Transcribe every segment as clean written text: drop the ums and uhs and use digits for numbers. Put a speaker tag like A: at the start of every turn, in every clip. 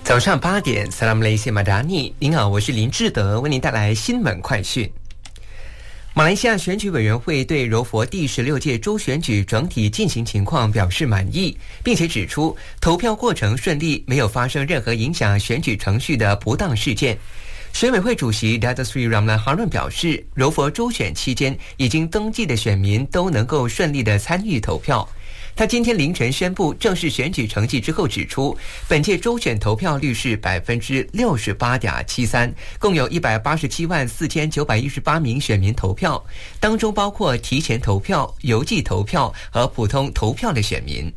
A: 早上8点 Salam Malaysia Madani， 您好，我是林志德，为您带来新闻快讯。马来西亚选举委员会对柔佛第16届州选举整体进行情况表示满意，并且指出投票过程顺利，没有发生任何影响选举程序的不当事件。选委会主席 Datuk Seri Ramlan Harun 表示，柔佛州选期间已经登记的选民都能够顺利地参与投票。他今天凌晨宣布正式选举成绩之后指出，本届州选投票率是 68.73%， 共有1874918名选民投票，当中包括提前投票、邮寄投票和普通投票的选民。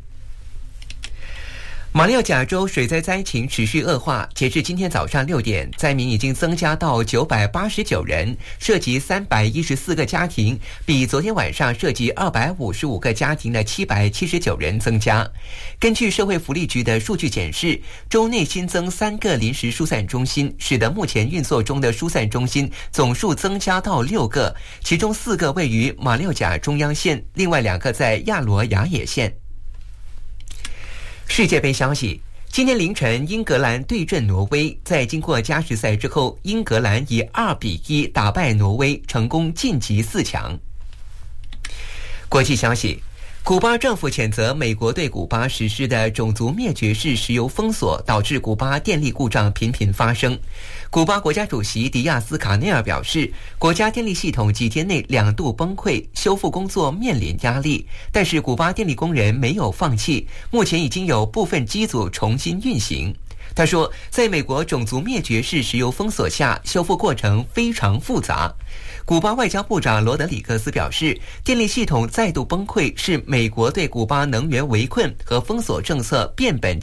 A: 马六甲州水灾灾情持续恶化，截至今天早上6点，灾民已经增加到989人，涉及314个家庭，比昨天晚上涉及255个家庭的779人增加。根据社会福利局的数据显示，州内新增3个临时疏散中心，使得目前运作中的疏散中心总数增加到6个，其中4个位于马六甲中央县，另外2个在亚罗雅野县。世界杯消息，今天凌晨英格兰对阵挪威，在经过加时赛之后，英格兰以2-1打败挪威，成功晋级4强。国际消息，古巴政府谴责美国对古巴实施的种族灭绝式石油封锁，导致古巴电力故障频频发生。古巴国家主席迪亚斯卡内尔表示，国家电力系统几天内2度崩溃，修复工作面临压力，但是古巴电力工人没有放弃，目前已经有部分机组重新运行。他说，在美国种族灭绝式石油封锁下，修复过程非常复杂。古巴外交部长罗德里格斯表示，电力系统再度崩溃是美国对古巴能源围困和封锁政策变本